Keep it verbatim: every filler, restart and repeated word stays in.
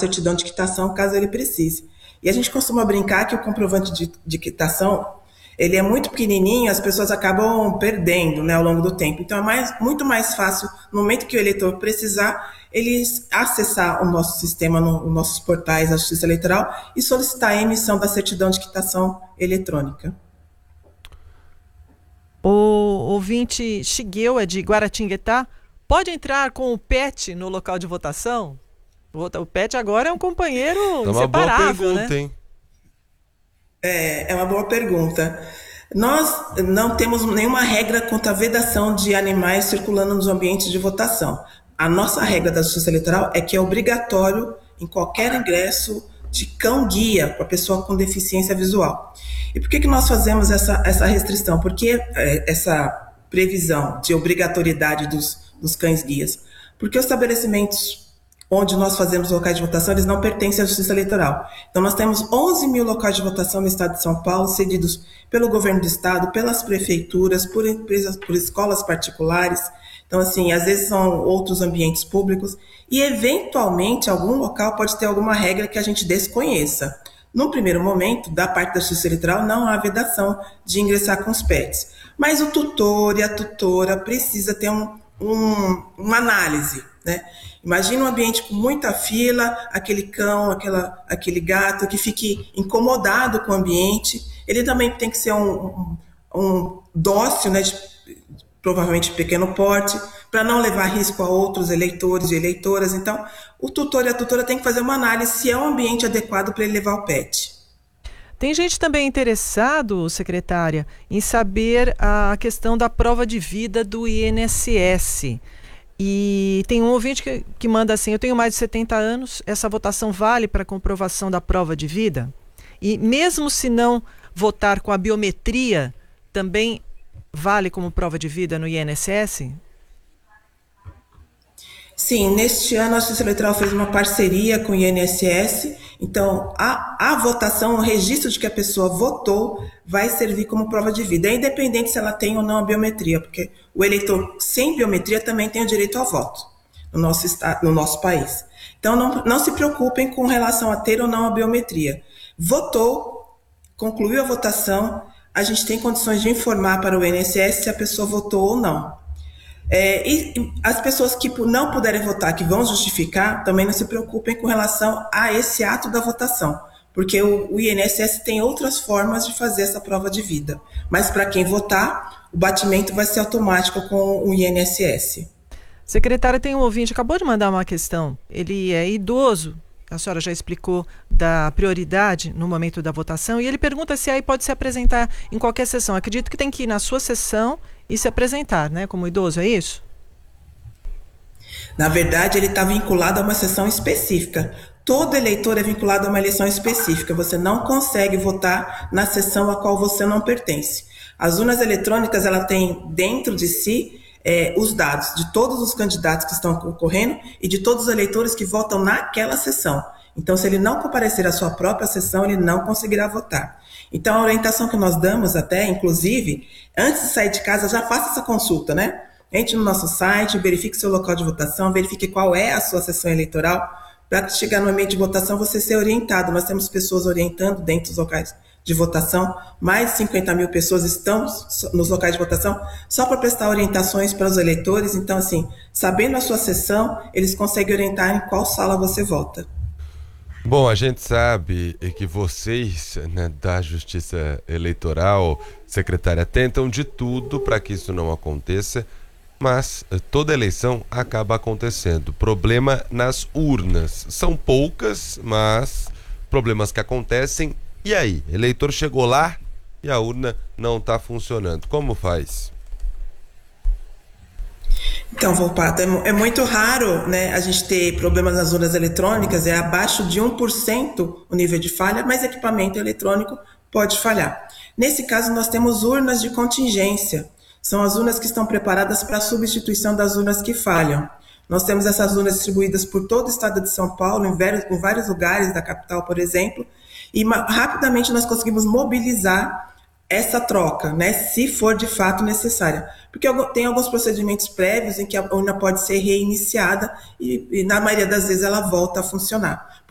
certidão de quitação, caso ele precise. E a gente costuma brincar que o comprovante de, de quitação, ele é muito pequenininho, as pessoas acabam perdendo, né, ao longo do tempo. Então é mais, muito mais fácil, no momento que o eleitor precisar, ele acessar o nosso sistema, no, os nossos portais da Justiça Eleitoral e solicitar a emissão da certidão de quitação eletrônica. O ouvinte Shigeu é de Guaratinguetá. Pode entrar com o pet no local de votação? O pet agora é um companheiro é uma inseparável, boa pergunta, né? Hein? É, é uma boa pergunta. Nós não temos nenhuma regra contra a vedação de animais circulando nos ambientes de votação. A nossa regra da Justiça Eleitoral é que é obrigatório em qualquer ingresso de cão-guia para pessoa com deficiência visual. E por que, que nós fazemos essa, essa restrição? Porque é, essa previsão de obrigatoriedade dos, dos cães-guias? Porque os estabelecimentos onde nós fazemos locais de votação, eles não pertencem à Justiça Eleitoral. Então, nós temos onze mil locais de votação no estado de São Paulo, cedidos pelo governo do estado, pelas prefeituras, por empresas, por escolas particulares. Então, assim, às vezes são outros ambientes públicos e, eventualmente, algum local pode ter alguma regra que a gente desconheça. No primeiro momento, da parte da Justiça Eleitoral, não há vedação de ingressar com os pets. Mas o tutor e a tutora precisa ter um, um, uma análise, né? Imagina um ambiente com muita fila, aquele cão, aquela, aquele gato que fique incomodado com o ambiente. Ele também tem que ser um, um, um dócil, né, de, provavelmente de pequeno porte, para não levar risco a outros eleitores e eleitoras. Então, o tutor e a tutora têm que fazer uma análise se é um ambiente adequado para ele levar o pet. Tem gente também interessado, secretária, em saber a questão da prova de vida do I N S S. E tem um ouvinte que, que manda assim: eu tenho mais de setenta anos, essa votação vale para comprovação da prova de vida? E mesmo se não votar com a biometria, também vale como prova de vida no I N S S? Sim, neste ano a Justiça Eleitoral fez uma parceria com o I N S S, então a, a votação, o registro de que a pessoa votou vai servir como prova de vida, é independente se ela tem ou não a biometria, porque o eleitor sem biometria também tem o direito ao voto no nosso, estado, no nosso país. Então não, não se preocupem com relação a ter ou não a biometria. Votou, concluiu a votação, a gente tem condições de informar para o I N S S se a pessoa votou ou não. É, e as pessoas que não puderem votar, que vão justificar, também não se preocupem com relação a esse ato da votação, porque o, o I N S S tem outras formas de fazer essa prova de vida. Mas para quem votar, o batimento vai ser automático com o I N S S. Secretária, tem um ouvinte, acabou de mandar uma questão. Ele é idoso, a senhora já explicou da prioridade no momento da votação, e ele pergunta se aí pode se apresentar em qualquer sessão. Acredito que tem que ir na sua sessão e se apresentar, né, como idoso, é isso? Na verdade, ele está vinculado a uma sessão específica. Todo eleitor é vinculado a uma eleição específica. Você não consegue votar na sessão a qual você não pertence. As urnas eletrônicas, ela tem dentro de si é, os dados de todos os candidatos que estão concorrendo e de todos os eleitores que votam naquela sessão. Então, se ele não comparecer à sua própria sessão, ele não conseguirá votar. Então, a orientação que nós damos até, inclusive, antes de sair de casa, já faça essa consulta, né? Entre no nosso site, verifique seu local de votação, verifique qual é a sua sessão eleitoral, para chegar no ambiente de votação você ser orientado. Nós temos pessoas orientando dentro dos locais de votação, mais de cinquenta mil pessoas estão nos locais de votação só para prestar orientações para os eleitores. Então, assim, sabendo a sua sessão, eles conseguem orientar em qual sala você vota. Bom, a gente sabe que vocês, né, da Justiça Eleitoral, secretária, tentam de tudo para que isso não aconteça, mas toda eleição acaba acontecendo. Problema nas urnas. São poucas, mas problemas que acontecem. E aí? Eleitor chegou lá e a urna não está funcionando. Como faz? Então, Volpato, é, é muito raro, né, a gente ter problemas nas urnas eletrônicas, é abaixo de um por cento o nível de falha, mas equipamento eletrônico pode falhar. Nesse caso, nós temos urnas de contingência. São as urnas que estão preparadas para a substituição das urnas que falham. Nós temos essas urnas distribuídas por todo o estado de São Paulo, em vários, em vários lugares da capital, por exemplo, e rapidamente nós conseguimos mobilizar essa troca, né, se for de fato necessária. Porque tem alguns procedimentos prévios em que a urna pode ser reiniciada e, e na maioria das vezes ela volta a funcionar.